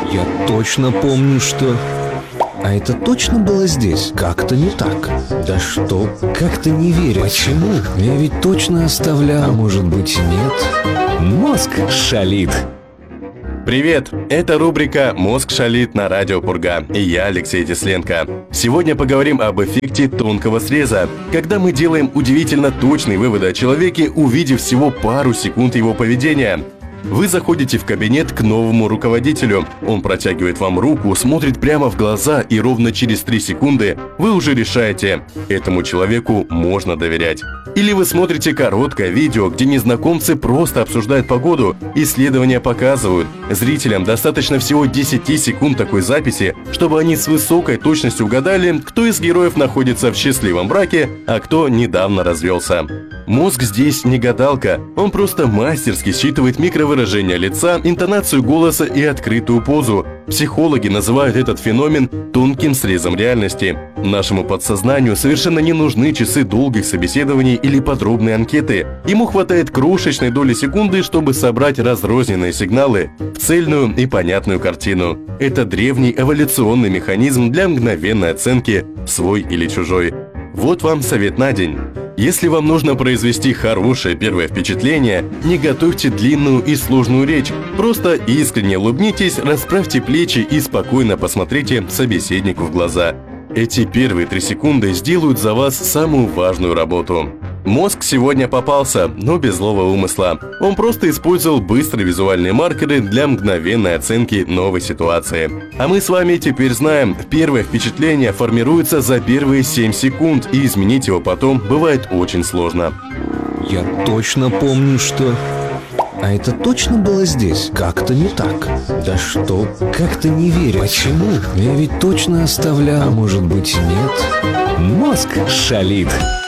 Я точно помню, что... А это точно было здесь? Как-то не так. Да что? Как-то не верю. Почему? Я ведь точно оставлял. А может быть и нет? Мозг шалит. Привет! Это рубрика «Мозг шалит» на радио Пурга, и я Алексей Тесленко. Сегодня поговорим об эффекте тонкого среза, когда мы делаем удивительно точные выводы о человеке, увидев всего пару секунд его поведения. Вы заходите в кабинет к новому руководителю. Он протягивает вам руку, смотрит прямо в глаза, и ровно через 3 секунды вы уже решаете, этому человеку можно доверять. Или вы смотрите короткое видео, где незнакомцы просто обсуждают погоду. Исследования показывают, зрителям достаточно всего 10 секунд такой записи, чтобы они с высокой точностью угадали, кто из героев находится в счастливом браке, а кто недавно развелся. Мозг здесь не гадалка, он просто мастерски считывает микровыражение лица, интонацию голоса и открытую позу. Психологи называют этот феномен тонким срезом реальности. Нашему подсознанию совершенно не нужны часы долгих собеседований или подробные анкеты. Ему хватает крошечной доли секунды, чтобы собрать разрозненные сигналы в цельную и понятную картину. Это древний эволюционный механизм для мгновенной оценки свой или чужой. Вот вам совет на день. Если вам нужно произвести хорошее первое впечатление, не готовьте длинную и сложную речь. Просто искренне улыбнитесь, расправьте плечи и спокойно посмотрите собеседнику в глаза. Эти первые 3 секунды сделают за вас самую важную работу. Мозг сегодня попался, но без злого умысла. Он просто использовал быстрые визуальные маркеры для мгновенной оценки новой ситуации. А мы с вами теперь знаем, первое впечатление формируется за первые 7 секунд, и изменить его потом бывает очень сложно. Я точно помню, что... А это точно было здесь? Как-то не так. Да что? Как-то не верю. Почему? Я ведь точно оставлял. А может быть и нет? Мозг шалит.